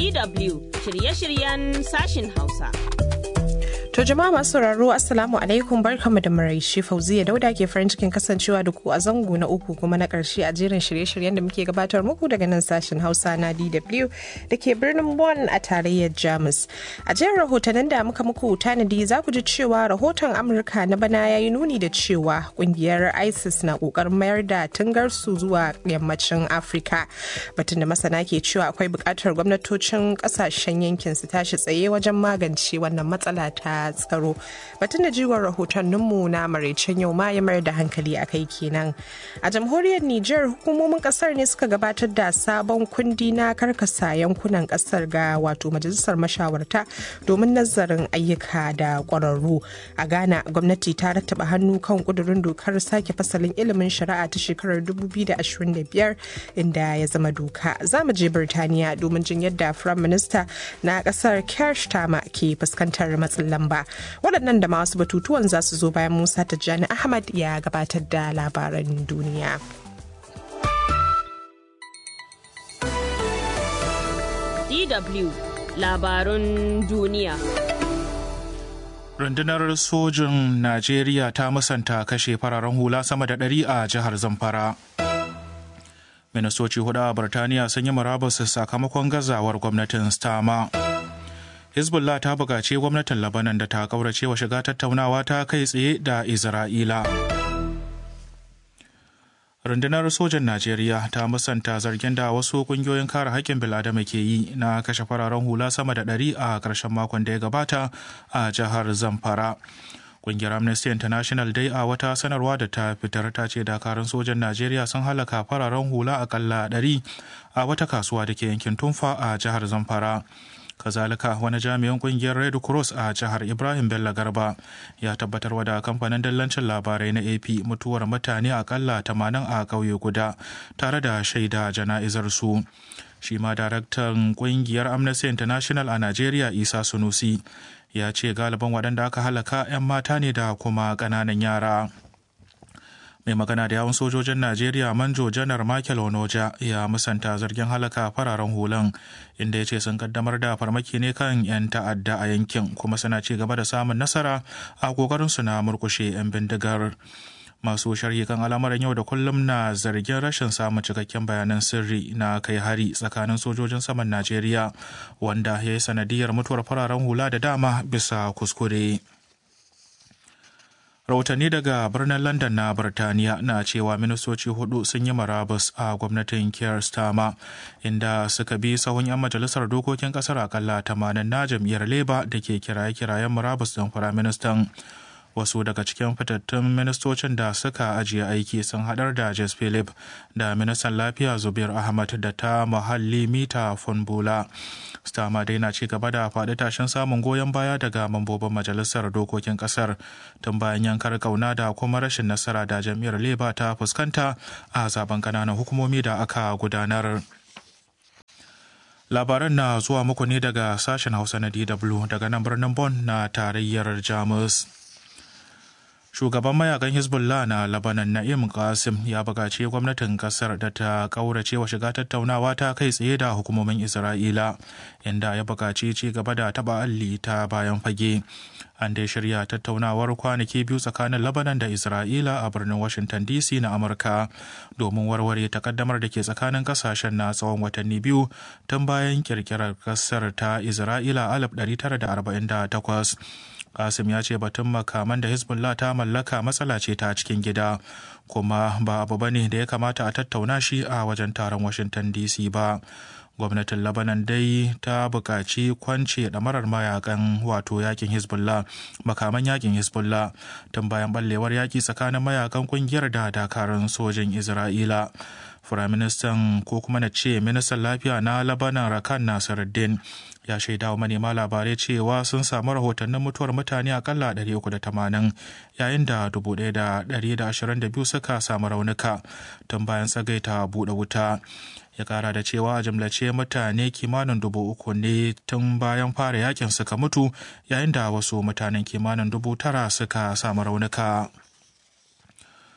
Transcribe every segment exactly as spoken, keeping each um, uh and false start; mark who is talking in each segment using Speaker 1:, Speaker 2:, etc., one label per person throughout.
Speaker 1: D W shirye-shiryen sashin Hausa.
Speaker 2: To jama'a masu sauraro assalamu alaikum barkamu da maraice Fauziya Dauda ke farin cikin kasancewa da ku a zango na uku kuma na karshe a jerin shirye-shiryen da muke gabatar muku daga nan sashen Hausa na D W da ke birnin Bonn a tarayyar Jamus. A jerin rahotannin da muka muku tanadi za ku ji cewa rahoton Amurka na bana ya yi nuni da cewa kungiyar ISIS na kokarin mayar da tungarsu zuwa yammacin Afirka. Batun da masana ke cewa akwai bukatar gwamnatocin kasashen yankin su tashi tsaye wajen magance wannan matsala ta tsaro. Batun da jigon rahotanninmu na maraicen yau ma ya mayar da hankali a kai kenan. A jamhuriyar Nijar hukumomin kasar ne suka gabatar da sabon kundi na karkasa yankunan kasar ga wato majalisar mashawarta domin nazarin ayyuka da kwararru. A Ghana gwamnati ta rattaba hannu kan kudurin dokar sake fasalin ilimin shari'a ta shekarar dubu biyu da ashirin da biyar inda ya zama doka. Za mu je Birtaniya domin jin yadda Firayim Minista na kasar Keir Starmer ke fuskantar matsin lamba. Waɗannan da masu batutuwan za su zo bayan Musa Tijjani Ahmad ya gabatar da labaran duniya.
Speaker 1: D W labarun duniya.
Speaker 3: Rundunar sojin Najeriya ta musanta kashe fararen hula sama da ɗari a jihar Zamfara. Ministoci hudu a Birtaniya sun yi murabus sakamakon gazawar gwamnatin Starmer. Hezbollah ta buƙaci gwamnatin Lebanon da ta kaurace wa shiga tattaunawa ta kai tsaye da Isra'ila. Rundunar sojan Najeriya ta musanta zargin da wasu ƙungiyoyin kare haƙƙin bil'adama ke yi na kashe fararen hula sama da ɗari a ƙarshen makon da ya gabata a jihar Zamfara. Ƙungiyar Amnesty International dai a wata sanarwa da ta fitar ta ce dakarun sojan Najeriya sun halaka fararen hula akalla ɗari a wata kasuwa da ke yankin Tumfa a jihar Zamfara. Kazalika wani jami'in kungiyar Red Cross a jihar Ibrahim Bello Garba ya tabbatarwa da kamfanin dillancin labarai na A P mutuwar mutane akalla tamanin a ƙauye guda tare da shaida jana'izar su. Shi ma daraktan kungiyar Amnesty International a Najeriya Isa Sunusi ya ce galiban waɗanda aka halaka 'yan mata ne da kuma ƙananan yara. Mai magana da yawun sojojin Najeriya Manjo Janar Michael Onoja ya musanta zargin halaka fararen hulan inda ya ce sun kaddamar da farmaki ne kan 'yan ta'adda a yankin kuma suna ci gaba da samun nasara a kokarinsu na murkushe 'yan bindigar. Masu sharhi kan al'amuran yau da kullum na zargin rashin samun cikakken bayanan sirri na kai hari tsakanin sojojin saman Najeriya wanda ya yi sanadiyar mutuwar fararen hula da dama bisa kuskure. Rahotanni daga birnin London na Birtaniya na cewa ministoci hudu sun yi marabus a gwamnatin Keir Starmer inda suka bi sahun 'yan majalisar dokokin kasar akalla tamanin na jam'iyyar Labour da ke kiraye-kirayen marabus don firaministan. Wasu daga cikin fitattun ministocin da suka ajiye aiki sun haɗar da Jess Philip da ministan lafiya Zubir Ahmad da ta muhalli Mita Funbula. Starmer dai na ci gaba da faɗi tashin samun goyon baya daga mambobin majalisar dokokin ƙasar tun bayan yankar kauna da kuma rashin nasara da jam'iyyar Labour ta fuskanta a zaben ƙananan hukumomi da aka gudanar. Labaran na zuwa muku ne daga sashen Hausa na D W daga nan birnin Bonn na tarayyar Jamus. Shugaban mayakan Hezbollah na Lebanon Na'im Qasim ya buƙaci gwamnatin kasar da ta ƙaurace wa shiga tattaunawa ta kai tsaye da hukumomin Isra'ila, inda ya buƙaci ci gaba da taɓa alli ta bayan fage. An dai shirya tattaunawar kwanaki biyu tsakanin Lebanon da Isra'ila a birnin Washington D C na Amurka domin warware takaddamar da ke tsakanin kasashen na tsawon watanni biyu tun bayan kirkirar kasar ta Isra'ila alif ɗari tara da arba'in da takwas. Qasim ya ce batun makaman da Hezbollah ta mallaka matsala ce ta cikin gida kuma ba abu bane da ya kamata a tattauna shi a wajen taron Washington D C ba. Gwamnatin Lebanon dai ta buƙaci kwance ɗamarar mayakan wato yakin Hezbollah makaman yakin Hezbollah tun bayan ɓallewar yaki tsakanin mayakan ƙungiyar da dakarun sojin Isra'ila. Firaministan ko kuma na ce ministan lafiya na Lebanon Rakan Nasiruddin ya shaida wa manema labarai cewa sun samu rahotannin mutuwar mutane akalla ɗari uku da tamanin yayin da dubu ɗaya da ɗari da ashirin da biyu suka samu raunuka tun bayan tsagaita buɗe wuta. Ya kara da cewa a jimlace mutane kimanin dubu uku ne tun bayan fara yakin suka mutu yayin da wasu mutanen kimanin dubu tara suka samu raunuka.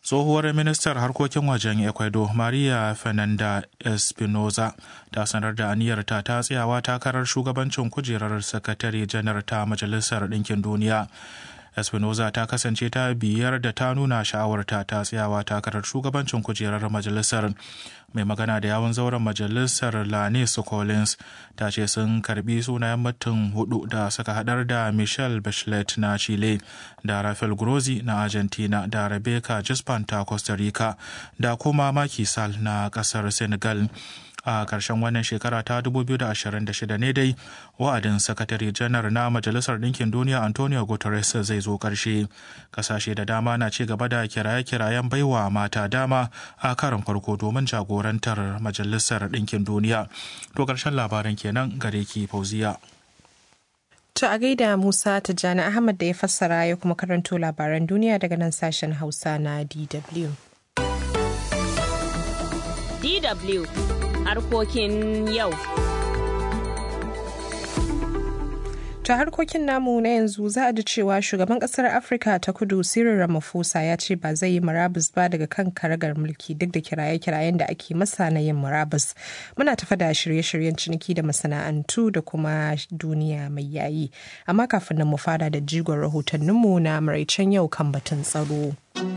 Speaker 3: tsohuwar ministar harkokin wajen ecuador maria fernanda espinoza ta sanar da aniyarta ta tsayawa takarar shugabancin kujerar sakatare janar ta majalisar ɗinkin duniya. Espinoza ta kasance ta biyar da ta nuna sha'awarta ta tsayawa takarar shugabancin kujerar majalisar. Mai magana da yawun zauren majalisar Lannis Collins ta ce sun karbi sunayen mutum hudu da suka hadar da Michelle Bachelet na Chile, da Rafael Grossi na Argentina, da Rebecca Gispan ta Costa Rica, da kuma Macky Sall na kasar Senegal. A ƙarshen wannan shekara ta dubu biyu da ashirin da shida ne dai wa'adin sakatare janar na Majalisar Ɗinkin Duniya Antonio Guterres zai zo ƙarshe. Ƙasashe da dama na ci gaba da kiraye-kirayen baiwa mata dama a karin farko domin jagorantar Majalisar Ɗinkin Duniya. To ƙarshen labaran kenan gare ki Fauziya.
Speaker 2: To a gaida Musa Tijjani Ahmad da ya fassara ya kuma karanto labaran duniya daga nan sashen Hausa na D W.
Speaker 1: D W harkokin yau.
Speaker 2: Ta harkokin namu na yanzu za a ji cewa shugaban kasar Afirka ta Kudu Cyril Ramaphosa ya ce ba zai yi murabus ba daga kan karagar mulki duk da kiraye-kirayen da ake masa na yin murabus. Muna tafa da shirye-shiryen ciniki da masana'antu da kuma duniya mai yayi. Amma kafin nan mu fara da jigon rahotanninmu na maraicen yau kan batun tsaro.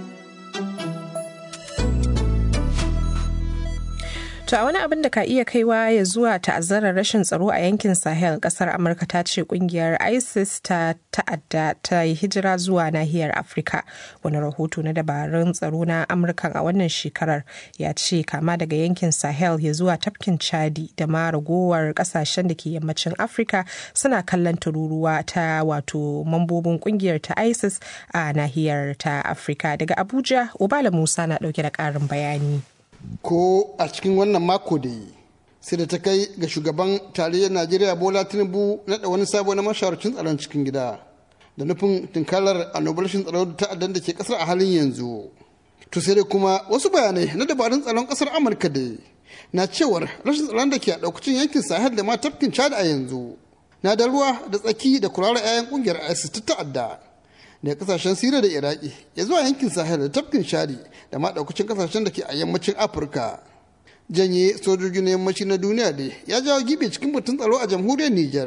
Speaker 2: To a wani abin da ka iya kaiwa ya zuwa ta'azzarar rashin tsaro a yankin Sahel, kasar Amurka ta ce kungiyar ISIS ta ta'adda ta yi hijira zuwa nahiyar Afirka. Wani rahoto na dabarun tsaro na Amurka a wannan shekarar ya ce kama daga yankin Sahel ya zuwa tafkin Chadi da ma ragowar kasashen da ke yammacin Afirka suna kallon tururuwa ta wato mambobin kungiyar ta ISIS a nahiyar ta Afirka. Daga Abuja, Obala Musa na dauke da karin bayani.
Speaker 4: Ko a cikin wannan mako da yi sai da ta kai ga shugaban tarayyar Najeriya Bola Tinubu naɗa wani sabo na mashawarcin tsaron cikin gida da nufin tunkarar annobar rashin tsaro da ta'addan da ke kasar a halin yanzu. To sai dai kuma wasu bayanai na dabarun tsaron kasar Amurka da na cewar rashin tsaron da ke a ɗaukacin yankin Sahel da ma tafkin Chad a yanzu na da ruwa da tsaki da kurarar 'ya'yan kungiyar ISIS ta ta'adda da kasashen Siriya da Iraki ya zuwa yankin Sahel da tafkin Chadi da ma daukacin kasashen da ke a yammacin Afirka. Janye sojoji na yammaci na duniya da ya jawo gibe cikin batun tsaro a jamhuriyar Nijar.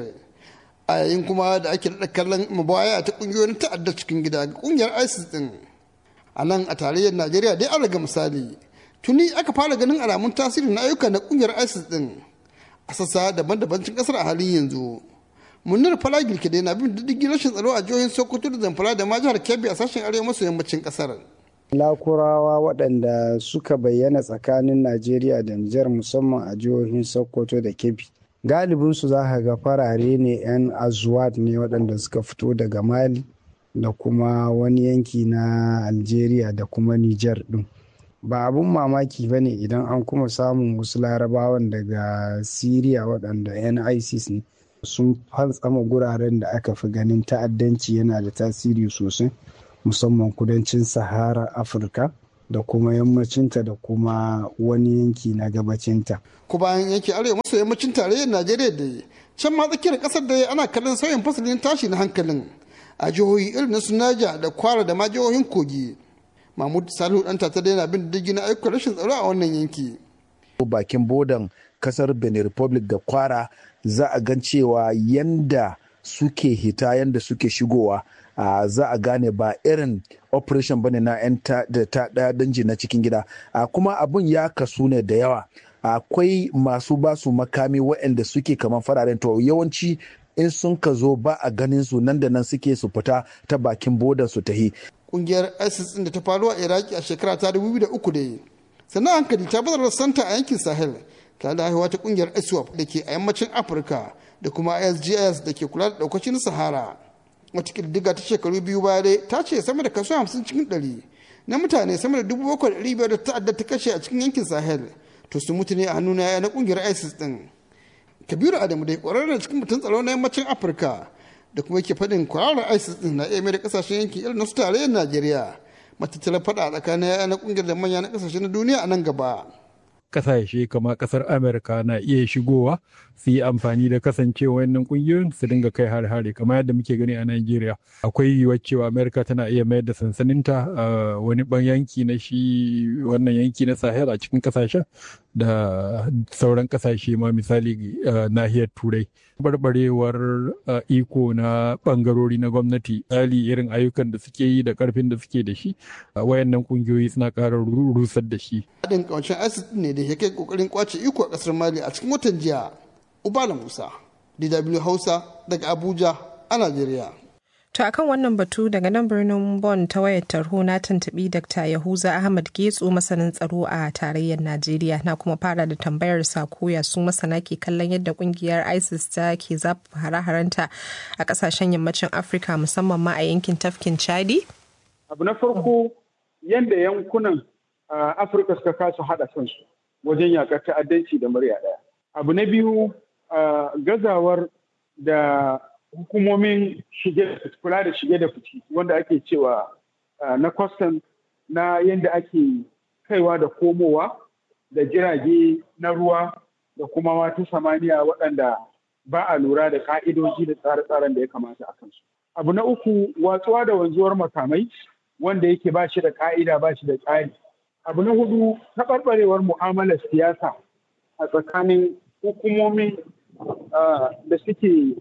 Speaker 4: A yayin kuma da ake daɗa kallon mabaya ta ƙungiyoyin ta'adda cikin gida ga ƙungiyar ISIS ɗin. A nan a tarayyar Najeriya dai an raga misali. Tuni aka fara ganin alamun tasiri na ayyuka na ƙungiyar ISIS ɗin a sassa daban-daban cikin ƙasar a halin yanzu. Munir Falagil ke na bin diddigin rashin tsaro a jihohin Sokoto da Zamfara da ma jihar Kebbi a sashen arewa maso yammacin kasar.
Speaker 5: Lakurawa waɗanda suka bayyana tsakanin Najeriya da Nijar musamman a jihohin Sokoto da Kebbi. Galibinsu za ka ga farare ne 'yan Azuwat ne waɗanda suka fito daga Mali da kuma wani yanki na Algeria da kuma Nijar ɗin. Ba abun mamaki ba ne idan an kuma samun wasu larabawan daga Siriya waɗanda 'yan ISIS ne. Sun fantsama guraren da aka fi ganin ta'addanci yana da tasiri sosai musamman kudancin sahara afirka da kuma yammacinta da kuma wani yanki na gabacinta.
Speaker 4: Ku bayan yanki arewa maso yammacin tarayyar Najeriya da can ma tsakiyar kasar da ana kallon sauyin fasalin tashi na hankalin a jihohi irin na su Naja da Kwara da ma jihohin Kogi. Mahmud Salihu dan tata yana bin diddigi na ayyukan rashin tsaro a wannan yanki.
Speaker 6: Bakin bodan kasar Benin Republic da Kwara za a gan cewa yanda suke hita yanda suke shigowa uh, za a gane ba irin operation bane na 'yan da danji na cikin gida uh, kuma abun ya kasu ne da yawa akwai uh, masu basu makami waɗanda suke kamar fararen to yawanci in sun ka zo ba a ganin su nan da nan suke su fita ta bakin bodan su tahi.
Speaker 4: Kungiyar ISIS da ta faru a Iraki a shekara ta dubu biyu da uku da sannan hankali ta bazar santa a yankin Sahel tare da haihuwa ta kungiyar ISWAP da ke a yammacin Afirka da kuma I S G S da ke kula da daukacin Sahara. Wata ƙididdiga ta shekaru biyu baya dai ta ce sama da kaso hamsin cikin ɗari na mutane sama da dubu bakwai da ɗari biyar da ta'adda ta kashe a cikin yankin Sahel to su mutu ne a hannun yaya na kungiyar ISIS ɗin. Kabiru Adamu dai ƙwararren cikin mutum tsaro na yammacin Afirka da kuma yake faɗin kwararar ISIS ɗin na iya mai da ƙasashen yankin irin na su tarayyar Najeriya matattalar faɗa tsakanin yaya na kungiyar da manya na ƙasashe na duniya a nan gaba.
Speaker 7: kasashe kamar kasar Amurka na iya shigowa su yi amfani da kasancewa wannan kungiyoyin su dinga kai har-hare kamar yadda muke gani a Najeriya. Akwai yiwuwar cewa Amurka tana iya mayar da sansaninta a wani ban yanki na shi wannan yanki na Sahel a cikin kasashen da sauran kasashe ma misali nahiyar Turai. Barbarewar iko na bangarori na gwamnati, misali irin ayyukan da suke yi da karfin da suke da shi, wayannan kungiyoyi suna ƙara rusar da shi.
Speaker 4: Haɗin ƙawancen ISIS ne da ya kai ƙoƙarin kwace iko a ƙasar Mali a cikin watan jiya. Ubala Musa, D W Hausa daga Abuja a Najeriya.
Speaker 2: To akan wannan batu daga nan birnin Bonn ta wayar tarho na tuntuɓi Dakta Yahuza Ahmad Getso masanin tsaro a tarayyar Najeriya, na kuma fara da tambayar sa koya su masana ke kallon yadda kungiyar ISIS ta ke zafa hare-harenta a kasashen yammacin Afirka musamman ma a yankin tafkin Chadi.
Speaker 8: Abu na farko yadda yankunan Afirka suka kasa haɗa kansu wajen yakar ta'addanci da murya ɗaya. Abu na biyu gazawar da hukumomin kula da shige da fici wanda ake cewa na custom na yadda ake kaiwa da komowa da jirage na ruwa da kuma wata samaniya waɗanda ba a lura da ka'idoji da tsare-tsaren da ya kamata a kansu. Abu na uku watsuwa da wanzuwar makamai wanda yake ba shi da ka'ida ba shi da tsari. Abu na hudu taɓarɓarewar mu'amalar siyasa a tsakanin hukumomin da suke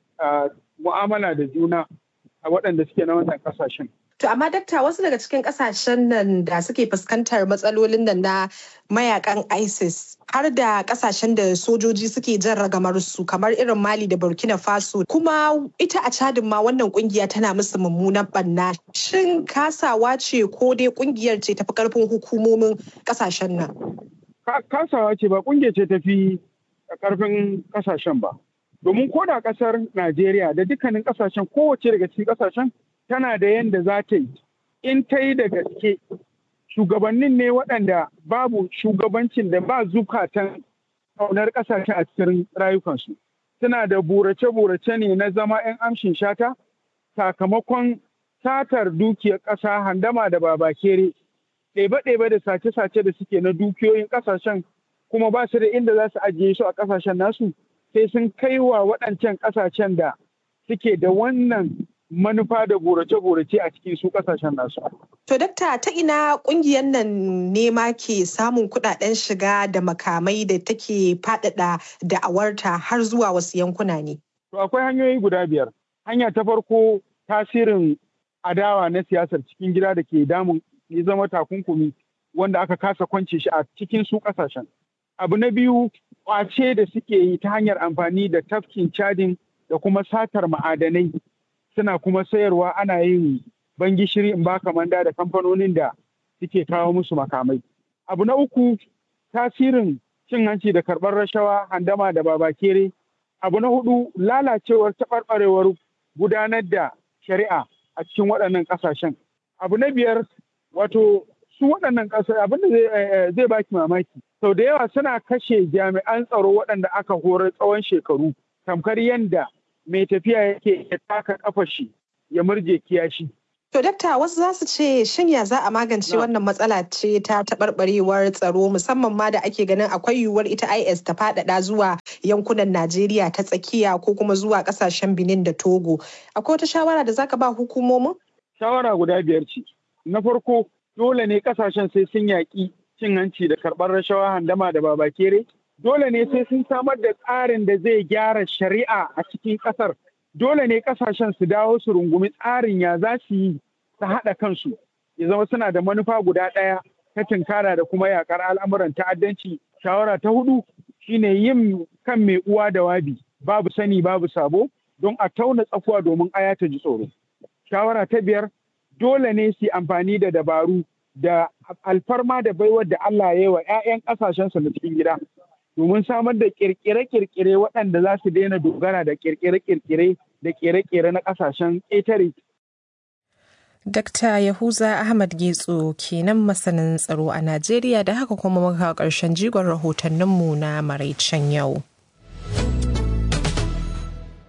Speaker 8: mu'amala da juna a waɗanda suke na wannan ƙasashen.
Speaker 2: To amma dakta, wasu daga cikin ƙasashen nan da suke fuskantar matsalolin nan na mayakan ISIS har da ƙasashen da sojoji suke jan ragamar su kamar irin Mali da Burkina Faso, kuma ita a Chadin ma wannan kungiya tana musu mummunan banna. Shin kasawa ce ko dai kungiyar ce tafi karfin hukumomin ƙasashen nan?
Speaker 8: Kasawa ce ba kungiyar ce tafi karfin ƙasashen ba. Domin ko da ƙasar Najeriya da dukkanin ƙasashen kowace daga cikin ƙasashen tana da yadda za ta yi. In ta yi da gaske, shugabannin ne waɗanda babu shugabancin da ba zukatan ƙaunar ƙasashen a cikin rayukansu. Suna da burace-burace ne na zama 'yan amshin shata sakamakon satar dukiyar ƙasa, handama da babakere, ɗebe-ɗebe da sace-sace da suke na dukiyoyin ƙasashen, kuma ba su da inda za su ajiye su a ƙasashen nasu. Sai sun kai wa waɗancan ƙasashen da suke da wannan manufa da burace-burace a cikin su ƙasashen nasu.
Speaker 2: To dakta, ta ina ƙungiyar nan ne ma ke samun kuɗaɗen shiga da makamai da take faɗaɗa da'awarta har zuwa wasu yankuna ne?
Speaker 8: To akwai hanyoyi guda biyar. Hanya ta farko tasirin adawa na siyasar cikin gida da ke damun ya zama takunkumi wanda aka kasa kwance shi a cikin su ƙasashen. Abu na biyu, kwace da suke yi ta hanyar amfani da tafkin Chadin da kuma satar ma'adanai, suna kuma sayarwa ana yin bangishiri in baka manda da kamfanonin da suke kawo musu makamai. Abu na uku, tasirin cin hanci da karɓar rashawa, handama da babakere. Abu na hudu, lalacewar taɓarɓarewar gudanar da shari'a a cikin waɗannan ƙasashen. Abu na biyar, wato su waɗannan ƙasar abin da zai baki mamaki. Sau da yawa suna kashe jami'an tsaro waɗanda aka horar tsawon shekaru, tamkar yadda mai tafiya yake ya taka kafa shi ya murje kiyashi.
Speaker 2: To dakta, wasu za su ce shin ya za a magance wannan matsala ce ta taɓarɓarewar tsaro musamman ma da ake ganin akwai yiwuwar ita I S ta faɗaɗa zuwa yankunan Najeriya ta tsakiya ko kuma zuwa ƙasashen Benin da Togo. Akwai wata shawara da zaka ba hukumomin?
Speaker 8: Shawara guda biyar ce. Na farko, dole ne ƙasashen sai sun yaƙi cin hanci da karɓar rashawa, handama da babakere. Dole ne sai sun samar da tsarin da zai gyara shari'a a cikin ƙasar. Dole ne ƙasashen su dawo su rungumi tsarin ya za su yi ta haɗa kansu, ya zama suna da manufa guda ɗaya ta tunkara da kuma yaƙar al'amuran ta'addanci. Shawara ta hudu shine yin kan mai uwa da wabi, babu sani babu sabo, don a tauna tsakuwa domin aya ta ji tsoro. Shawara ta biyar, dole ne su yi amfani da dabaru da alfarma da baiwar da Allah ya yi wa 'ya'yan ƙasashensu na cikin gida domin samar da kirkire-kirkire waɗanda za su daina dogara da kirkire-kirkire da kere-kere na ƙasashen ƙetare.
Speaker 2: Dakta Yahuza Ahmad Getso kenan masanin tsaro a Najeriya, da haka kuma muka ƙarshen jigon rahotanninmu na maraicen yau.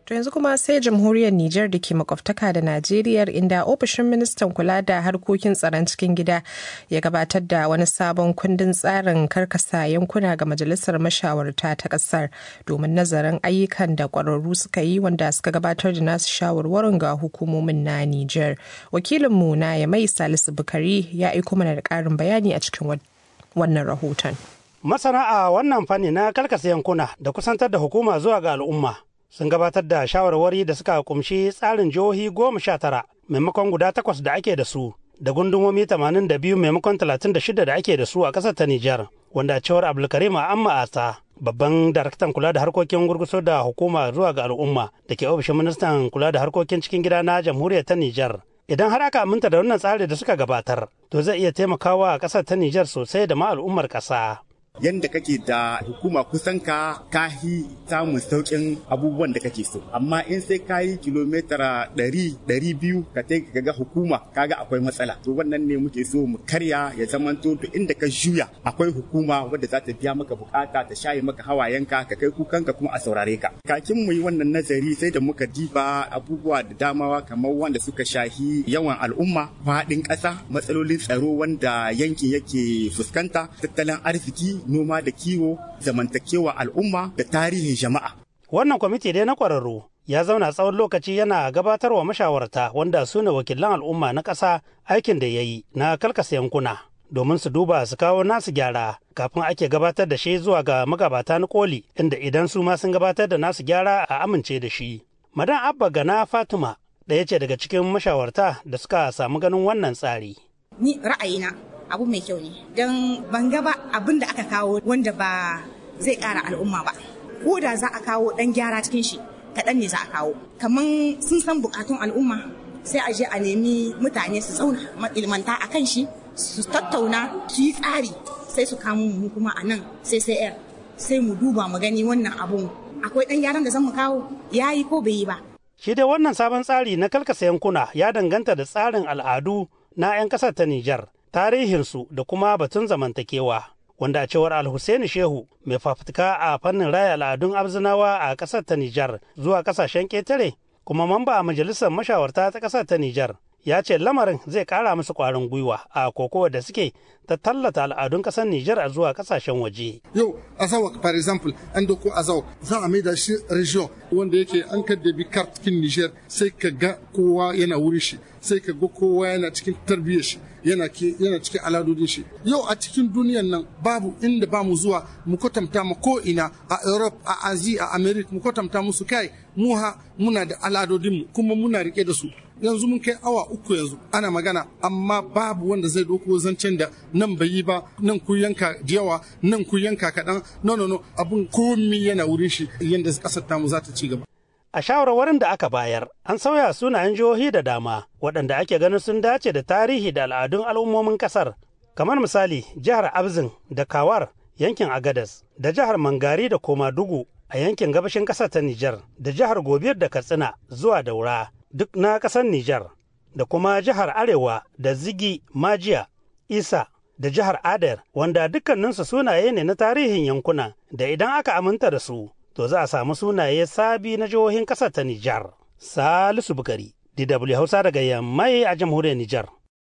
Speaker 2: To yanzu kuma sai jamhuriyar Nijar da ke makwabtaka da Najeriya inda ofishin ministan kula da harkokin tsaron cikin gida ya gabatar da wani sabon kundin tsarin karkasa yankuna ga majalisar mashawarta ta kasar domin nazarin ayyukan da kwararru suka yi wanda suka gabatar da nasu shawarwarin ga hukumomin na Nijar. Wakilinmu na Yamai Salisu Bukari ya aiko mana da ƙarin bayani a cikin wannan rahoton.
Speaker 9: Masana a wannan fanni na karkasa yankuna da kusantar da hukuma zuwa ga al'umma sun gabatar da shawarwari da suka kumshi tsarin jihohi goma sha tara maimakon guda takwas da ake da su da gundumomi tamanin da biyu maimakon talatin da shida da ake da su a ƙasar ta Nijar, wanda a cewar Abdulkarim Amma Ata, babban daraktan kula da harkokin gurguso da hukuma zuwa ga al'umma da ke ofishin ministan kula da harkokin cikin gida na jamhuriyar ta Nijar. Idan har aka aminta da wannan tsari da suka gabatar, to zai iya taimakawa a ƙasar ta Nijar sosai da ma al'ummar ƙasa.
Speaker 10: Yanda kake da hukuma kusan ka kahi samun sauƙin abubuwan da kake so, amma in sai ka yi kilomita ɗari ɗari biyu ka ta ga hukuma kaga akwai matsala. To wannan ne muke so mu karya ya zamanto to inda ka juya akwai hukuma wadda za ta biya maka bukata ta shaye maka hawayenka ka kai kukanka kuma a saurare ka. Kakin mu yi wannan nazari sai da muka diba abubuwa da damawa kamar wanda suka shahi yawan al'umma, faɗin ƙasa, matsalolin tsaro wanda yankin yake fuskanta, tattalin arziki, noma da kiwo, zamantakewa al'umma da tarihin jama'a.
Speaker 9: Wannan kwamiti dai na ƙwararru ya zauna tsawon lokaci yana gabatarwa mashawarta wanda su ne wakilan al'umma na ƙasa aikin da ya yi na kalkasa yankuna domin su duba su kawo nasu gyara kafin ake gabatar da shi zuwa ga magabata na koli, inda idan su ma sun gabatar da nasu gyara a amince da shi. Madan Abba Gana Fatima ɗaya ce daga cikin mashawarta da suka samu ganin wannan tsari.
Speaker 11: Ni ra'ayina abu mai kyau ne don ban ga ba abin da aka kawo wanda ba zai ƙara al'umma ba, ko da za a kawo ɗan gyara cikin shi kaɗan ne za a kawo, kamar sun san buƙatun al'umma sai a je a nemi mutane su zauna ilmanta a kan shi su tattauna su yi tsari sai su kamo mu kuma a nan sai sai yar sai mu duba mu gani wannan abun akwai ɗan gyaran da zan mu kawo ya yi ko bai yi ba.
Speaker 9: Shi dai wannan sabon tsari na kalkasa yankuna ya danganta da tsarin al'adu na 'yan ƙasar ta Nijar, tarihinsu da kuma batun zamantakewa, wanda a cewar Alhussaini Shehu mai fafutuka a fannin raya al'adun Abzinawa a ƙasar ta Nijar zuwa ƙasashen ƙetare kuma mamba a majalisar mashawarta ta ƙasar ta Nijar, ya ce lamarin zai ƙara musu ƙwarin gwiwa a kokowa da suke ta tallata al'adun ƙasar Nijar a zuwa ƙasashen waje.
Speaker 12: Yau Azawa for example an doko Azawa za a mai da shi region wanda yake an kaddabi kartikin Nijar sai ka ga kowa yana wuri shi, sai ka ga kowa yana cikin tarbiyyar shi, yana yana cikin aladodin shi. Yau a cikin duniyan nan babu inda ba mu zuwa mu kwatanta ma ko ina a Europe, a Asia, a America mu kwatanta musu kai mu ha muna da aladodin mu kuma muna rike da su. Yanzu mun kai awa uku yanzu ana magana amma babu wanda zai doko zancen da nan bai yi ba, nan ku yanka da yawa, nan ku yanka kaɗan, no no no abun komi yana wurin shi yadda ƙasar tamu za ta ci gaba.
Speaker 9: A shawarwarin da aka bayar, an sauya sunayen jihohi da dama waɗanda ake ganin sun dace da tarihi da al'adun al'ummomin ƙasar, kamar misali jihar Abzin da Kawar yankin Agadas, da jihar Mangari da Komadugu a yankin gabashin ƙasar ta Nijar, da jihar Gobir da Katsina zuwa Daura duk na ƙasar Nijar, da kuma jihar Arewa da Zigi, Majiya, Isa da jihar Adar, wanda dukkaninsu sunaye ne na tarihin yankuna da idan aka aminta da su to za a samu sunaye sabi na jihohin ƙasar ta Nijar. Salisu Bukari, D W Hausa daga Yammai a jamhuriyar Nijar.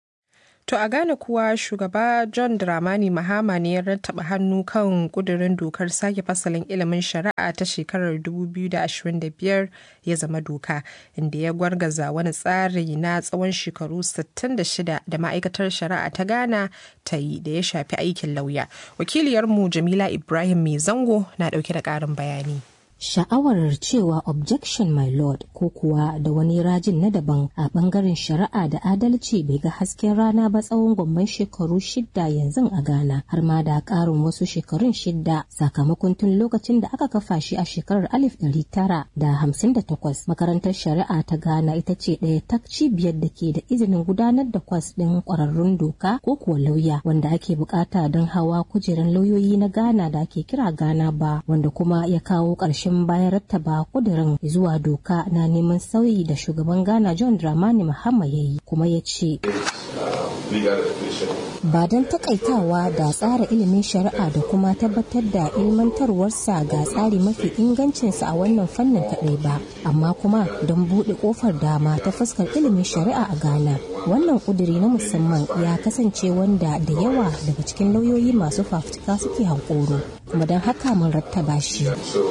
Speaker 2: To a Ghana kuwa shugaba John Dramani Mahama ne ya rattaba hannu kan kudirin dokar sake fasalin ilimin shari'a ta shekarar dubu biyu da ashirin da biyar ya zama doka, inda ya gwargaza wani tsari na tsawon shekaru sittin da shida da ma'aikatar shari'a ta Ghana ta yi da ya shafi aikin lauya. Wakiliyarmu Jamila Ibrahim Mai Zango na dauke da ƙarin bayani.
Speaker 13: Sha'awar cewa objection my lord ko kuwa da wani rajin na daban a bangaren shari'a da adalci bai ga hasken rana ba tsawon gwamman shekaru shidda yanzu a Ghana, har ma da karin wasu shekarun shidda sakamakon tun lokacin da aka kafa shi a shekarar alif ɗari tara da hamsin da takwas. Makarantar shari'a ta Ghana ita ce ɗaya ta cibiyar da ke da izinin gudanar da kwas ɗin ƙwararrun doka ko kuwa lauya wanda ake bukata don hawa kujeran lauyoyi na Ghana da ake kira Ghana ba, wanda kuma ya kawo ƙarshen bayan rattaba kudirin zuwa doka na neman sauyi da shugaban Ghana John Dramani Mahama ya yi, kuma ya ce ba don takaitawa da tsara ilimin shari'a da kuma tabbatar da ilmantarwarsa ga tsari mafi ingancinsa a wannan fannin kaɗai ba, amma kuma don buɗe ƙofar dama ta fuskar ilimin shari'a a Ghana. Wannan ƙuduri na musamman ya kasance wanda da yawa daga cikin lauyoyi masu fafutuka suke hankoro, kuma don haka mun rattaba shi.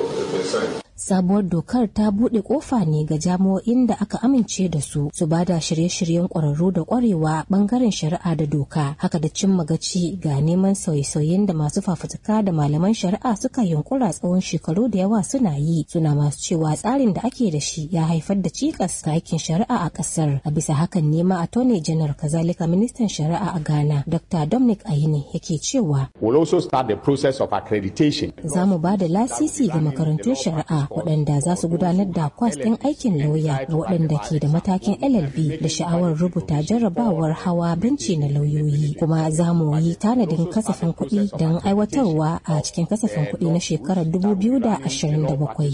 Speaker 13: Sabuwar dokar ta buɗe ƙofa ne ga jami'o'in da aka amince da su su ba da shirye-shiryen ƙwararru da ƙwarewa ɓangaren shari'a da doka, haka da cimma gaci ga neman sauye-sauyen da masu fafutuka da malaman shari'a suka yunkura tsawon shekaru da yawa suna yi, suna masu cewa tsarin da ake da shi ya haifar da cikas ga aikin shari'a a ƙasar. A bisa hakan ne ma Attorney General kazalika ministan shari'a a Ghana Doctor Dominic Ayine yake cewa
Speaker 14: We'll also start the process of accreditation.
Speaker 13: Za mu ba da lasisi ga makarantun shari'a waɗanda za su gudanar da kwas ɗin aikin lauya ga waɗanda ke da matakin L L B da sha'awar rubuta jarrabawar hawa benci na lauyoyi, kuma za mu yi tanadin kasafin kuɗi don aiwatarwa a cikin kasafin kuɗi na shekarar dubu biyu da ashirin da bakwai.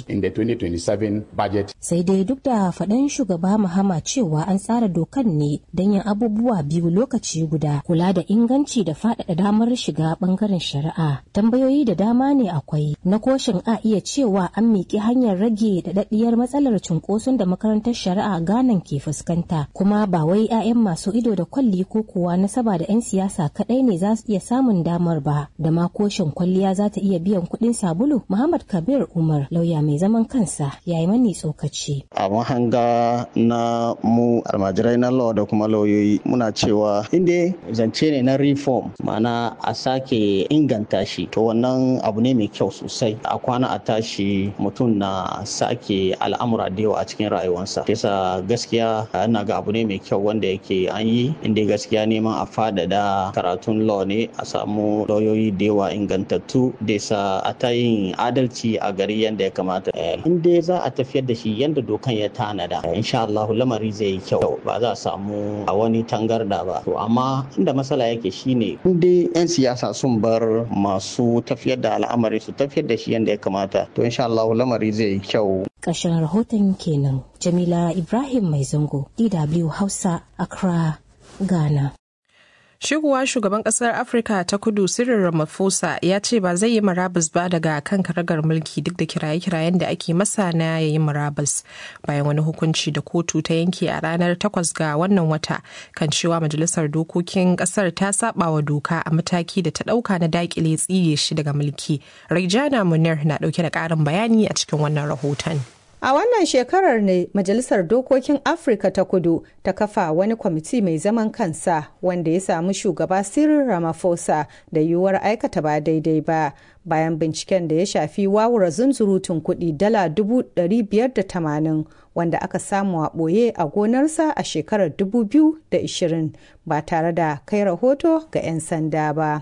Speaker 13: Sai dai duk da faɗan shugaba Mahama cewa an tsara dokan ne don yin abubuwa biyu lokaci guda, kula da inganci da faɗaɗa damar shiga ɓangaren shari'a. Tambayoyi da dama ne akwai na koshin a iya cewa an miƙi hanyar rage daɗaɗɗiyar matsalar cunkoson da makarantar shari'a Ghana ke fuskanta, kuma ba wai 'ya'yan masu ido da kwalli ko kuwa nasaba da 'yan siyasa kaɗai ne za su iya samun damar ba, da ma koshin kwalliya za ta iya biyan kuɗin sabulu. Muhammad Kabir Umar, lauya mai zaman kansa, ya yi mani tsokaci.
Speaker 15: A mahanga na mu almajirai na law da kuma lauyoyi muna cewa inda zance ne na reform, ma'ana a sake inganta shi, to wannan abu ne mai kyau sosai. A kwana a tashi mutum na sake al'amura da yawa a cikin rayuwarsa. Kisa gaskiya ina ga abu ne mai kyau wanda yake an yi, inda gaskiya neman a fadada karatun law ne, a samu lauyoyi da yawa ingantattu da sa a ta yin adalci a gari yadda ya kamata. Inda za a tafiyar da shi yadda dokan ya tanada, insha Allah lamari zai yi kyau, ba za a samu a wani tangarda ba. To amma inda matsala yake shine inda 'yan siyasa sun bar masu tafiyar da al'amari su tafiyar da shi yadda ya kamata, to insha Allah lamari zai yi kyau.
Speaker 13: Ƙarshen rahoton kenan. Jamila Ibrahim Mai Zango, D W Hausa, Accra, Ghana.
Speaker 2: Shigowa shugaban kasar Afirka ta Kudu Cyril Ramaphosa ya ce ba zai yi murabus ba daga kan karagar mulki duk da kiraye-kirayen da ake masa na yayi murabus, bayan wani hukunci da kotu ta yanke a ranar takwas ga wannan wata kan cewa majalisar dokokin kasar ta saba wa doka a mataki da ta dauka na dakile tsige shi daga mulki. Raijana Munir na dauke da karin bayani a cikin wannan rahoton.
Speaker 16: A wannan shekarar ne Majalisar Dokokin Afirka ta Kudu ta kafa wani kwamiti mai zaman kansa wanda ya samu shugaba Cyril Ramaphosa da yiwuwar aikata ba daidai ba, bayan binciken da ya shafi wawura zunzurutun kuɗi dala dubu ɗari biyar da tamanin wanda aka samu a ɓoye a gonarsa a shekarar dubu biyu da ishirin ba tare da kai rahoto ga 'yan sanda ba.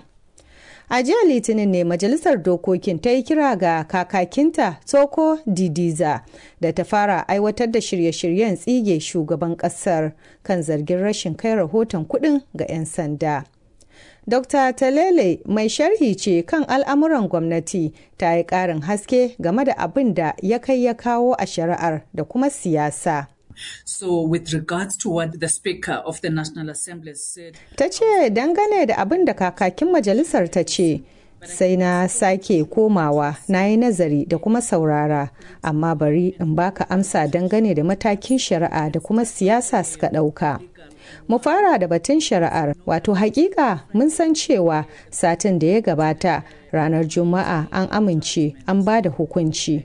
Speaker 16: A jiya Litinin ne Majalisar Dokokin ta yi kira ga kakakinta Toko Didiza da ta fara aiwatar da shirye-shiryen tsige shugaban kasar kan zargin rashin kai rahoton kuɗin ga 'yan sanda. Dokta Talele mai sharhi ce kan al'amuran gwamnati ta yi ƙarin haske game da abin da ya kai ya kawo a shari'ar da kuma siyasa.
Speaker 17: So with regards to what the Speaker of the National Assembly said...
Speaker 16: Ta ce dangane da abin da kakakin majalisar ta ce, sai na sake komawa na yi nazari da kuma saurara, amma bari in baka amsa dangane da matakin shari'a da kuma siyasa suka ɗauka. Mu fara da batun shari'ar, wato hakika mun san cewa satin da ya gabata ranar Juma'a an amince an ba da hukunci